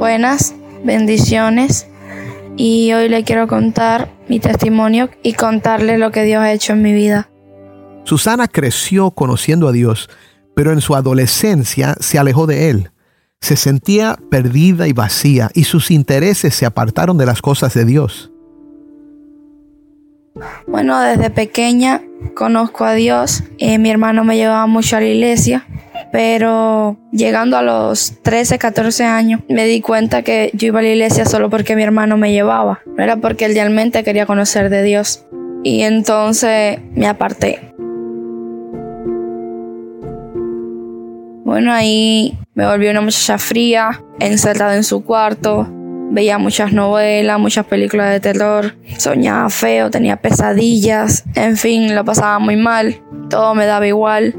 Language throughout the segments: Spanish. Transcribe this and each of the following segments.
Buenas, bendiciones. Y hoy le quiero contar mi testimonio y contarle lo que Dios ha hecho en mi vida. Susana creció conociendo a Dios, pero en su adolescencia se alejó de Él. Se sentía perdida y vacía y sus intereses se apartaron de las cosas de Dios. Bueno, desde pequeña conozco a Dios. Mi hermano me llevaba mucho a la iglesia, pero llegando a los 13, 14 años me di cuenta que yo iba a la iglesia solo porque mi hermano me llevaba. No era porque él realmente quería conocer de Dios. Y entonces me aparté. Bueno, ahí me volví una muchacha fría, encerrada en su cuarto. Veía muchas novelas, muchas películas de terror. Soñaba feo, tenía pesadillas. En fin, lo pasaba muy mal. Todo me daba igual.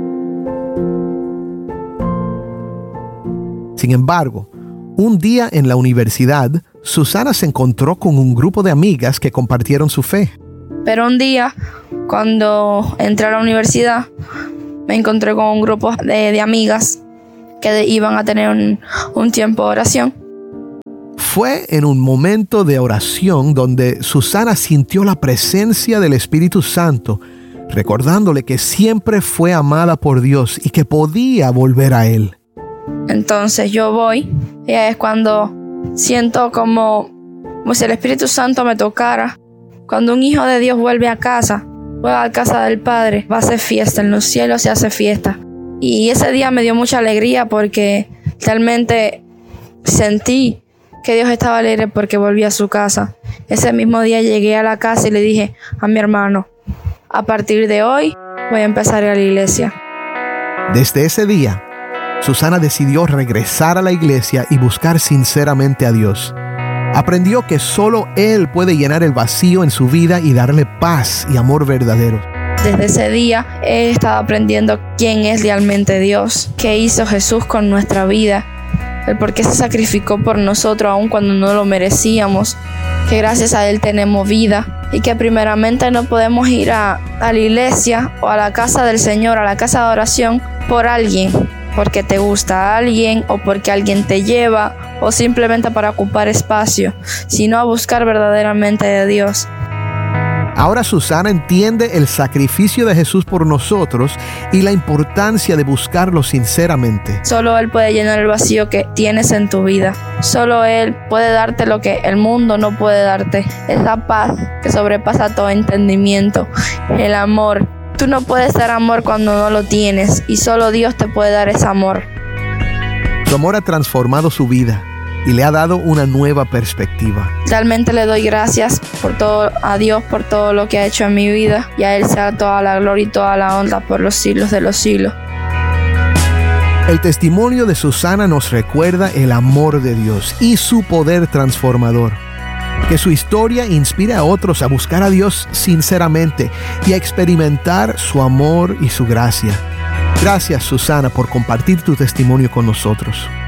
Sin embargo, un día en la universidad, Susana se encontró con un grupo de amigas que compartieron su fe. Pero un día, cuando entré a la universidad, me encontré con un grupo de amigas que iban a tener un tiempo de oración. Fue en un momento de oración donde Susana sintió la presencia del Espíritu Santo, recordándole que siempre fue amada por Dios y que podía volver a Él. Entonces yo voy, y es cuando siento como si el Espíritu Santo me tocara. Cuando un hijo de Dios vuelve a casa del Padre, va a hacer fiesta, en los cielos se hace fiesta. Y ese día me dio mucha alegría porque realmente sentí que Dios estaba alegre porque volví a su casa. Ese mismo día llegué a la casa y le dije a mi hermano, a partir de hoy voy a empezar a ir a la iglesia. Desde ese día, Susana decidió regresar a la iglesia y buscar sinceramente a Dios. Aprendió que solo Él puede llenar el vacío en su vida y darle paz y amor verdadero. Desde ese día he estado aprendiendo quién es realmente Dios, qué hizo Jesús con nuestra vida, el por qué se sacrificó por nosotros aun cuando no lo merecíamos, que gracias a Él tenemos vida y que primeramente no podemos ir a la iglesia o a la casa del Señor, a la casa de oración por alguien, porque te gusta alguien o porque alguien te lleva o simplemente para ocupar espacio, sino a buscar verdaderamente de Dios. Ahora Susana entiende el sacrificio de Jesús por nosotros y la importancia de buscarlo sinceramente. Solo Él puede llenar el vacío que tienes en tu vida. Solo Él puede darte lo que el mundo no puede darte. Esa paz que sobrepasa todo entendimiento. El amor. Tú no puedes dar amor cuando no lo tienes y solo Dios te puede dar ese amor. Su amor ha transformado su vida y le ha dado una nueva perspectiva. Realmente le doy gracias a Dios por todo lo que ha hecho en mi vida y a Él sea toda la gloria y toda la honra por los siglos de los siglos. El testimonio de Susana nos recuerda el amor de Dios y su poder transformador. Que su historia inspire a otros a buscar a Dios sinceramente y a experimentar su amor y su gracia. Gracias, Susana, por compartir tu testimonio con nosotros.